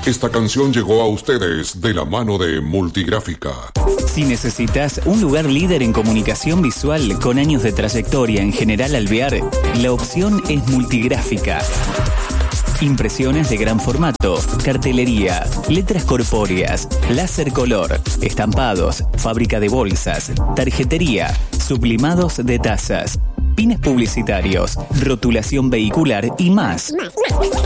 Esta canción llegó a ustedes de la mano de Multigráfica. Si necesitas un lugar líder en comunicación visual con años de trayectoria en General Alvear, la opción es Multigráfica. Impresiones de gran formato, cartelería, letras corpóreas, láser color, estampados, fábrica de bolsas, tarjetería, sublimados de tazas, pines publicitarios, rotulación vehicular y más.